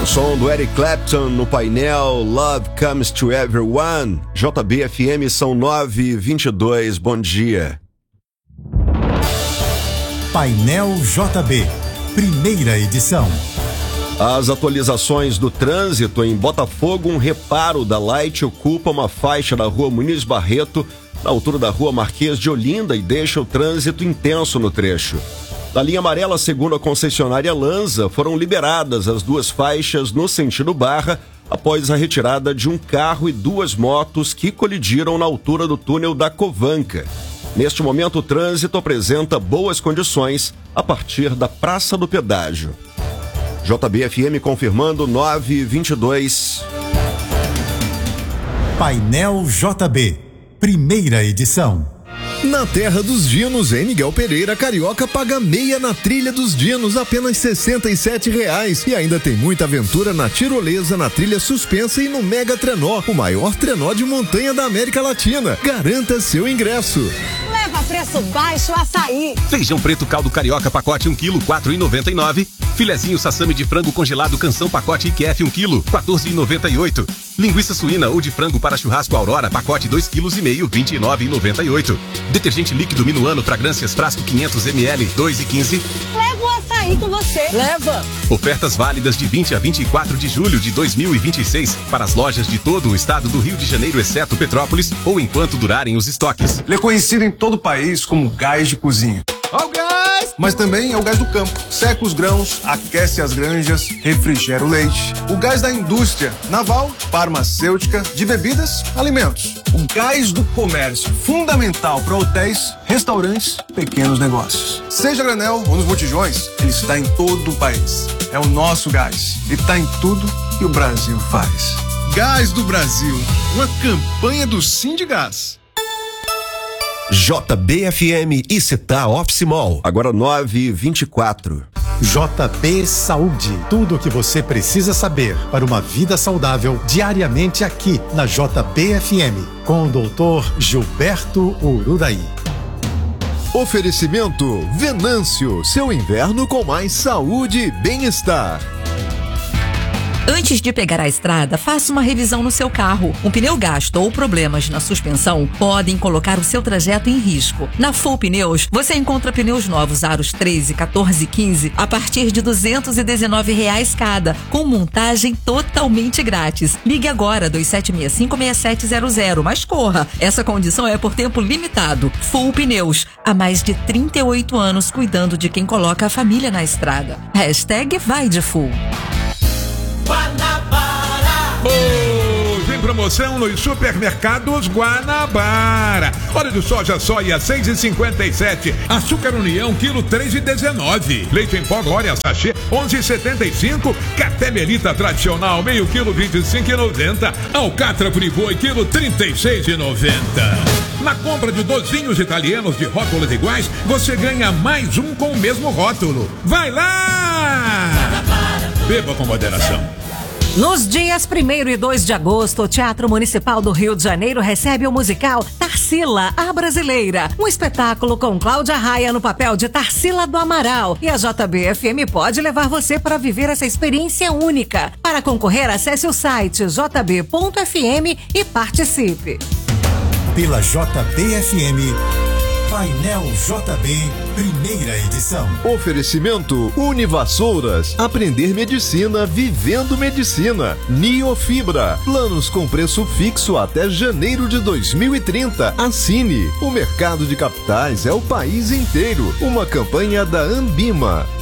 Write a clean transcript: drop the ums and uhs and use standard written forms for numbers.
Som do Eric Clapton no painel Love Comes to Everyone. JB-FM são 9h22, bom dia. Painel JB, primeira edição. As atualizações do trânsito em Botafogo, um reparo da Light ocupa uma faixa da rua Muniz Barreto, na altura da rua Marquês de Olinda, e deixa o trânsito intenso no trecho. Da linha amarela, segundo a concessionária Lanza, foram liberadas as duas faixas no sentido Barra, após a retirada de um carro e duas motos que colidiram na altura do túnel da Covanca. Neste momento, o trânsito apresenta boas condições a partir da Praça do Pedágio. JB-FM confirmando 9h22. Painel JB, primeira edição. Na terra dos dinos, em Miguel Pereira, carioca paga meia na trilha dos dinos, apenas R$ 67,00. E ainda tem muita aventura na tirolesa, na trilha suspensa e no Mega Trenó, o maior trenó de montanha da América Latina. Garanta seu ingresso. Leva preço baixo açaí. Feijão preto caldo carioca pacote 1 kg, R$ 4,99. Filezinho sassami de frango congelado canção pacote IQF 1 kg, R$ 14,98. Linguiça suína ou de frango para churrasco Aurora pacote 2,5 kg, R$ 29,98. Detergente líquido Minuano fragrâncias frasco 500 ml, 2,15. Leva o açaí com você. Leva. Ofertas válidas de 20 a 24 de julho de 2026 para as lojas de todo o estado do Rio de Janeiro, exceto Petrópolis, ou enquanto durarem os estoques. Ele é conhecido em todo o país como gás de cozinha. Ó o gás! Mas também é o gás do campo. Seca os grãos, aquece as granjas, refrigera o leite. O gás da indústria naval, farmacêutica, de bebidas, alimentos. O gás do comércio, fundamental para hotéis, restaurantes, pequenos negócios. Seja granel ou nos botijões, ele está em todo o país. É o nosso gás e está em tudo que o Brasil faz. Gás do Brasil, uma campanha do Sindigás. JB-FM e Città Office Mall. Agora 9h24. JB Saúde. Tudo o que você precisa saber para uma vida saudável diariamente aqui na JB-FM. Com o Dr. Gilberto Ururaí. Oferecimento Venâncio, seu inverno com mais saúde e bem-estar. Antes de pegar a estrada, faça uma revisão no seu carro. Um pneu gasto ou problemas na suspensão podem colocar o seu trajeto em risco. Na Full Pneus, você encontra pneus novos aros 13, 14 e 15 a partir de R$ 219,00 cada, com montagem totalmente grátis. Ligue agora 2765-6700, mas corra. Essa condição é por tempo limitado. Full Pneus, há mais de 38 anos cuidando de quem coloca a família na estrada. Hashtag vai de Full. Hoje em promoção nos supermercados Guanabara. Óleo de soja soia 6,57. Açúcar União quilo 3,19. Leite em pó Glória sachê 11,75. Café Melita tradicional meio quilo 25,90. Alcatra Friboi quilo 36,90. Na compra de 2 vinhos italianos de rótulos iguais, você ganha mais um com o mesmo rótulo. Vai lá! Beba com moderação. Nos dias 1º e 2 de agosto, o Teatro Municipal do Rio de Janeiro recebe o musical Tarsila, a Brasileira. Um espetáculo com Cláudia Raia no papel de Tarsila do Amaral. E a JB-FM pode levar você para viver essa experiência única. Para concorrer, acesse o site jb.fm e participe. Pela JB-FM, Painel JB, primeira edição. Oferecimento Univassouras. Aprender medicina vivendo medicina. Niofibra. Planos com preço fixo até janeiro de 2030. Assine. O mercado de capitais é o país inteiro. Uma campanha da Ambima.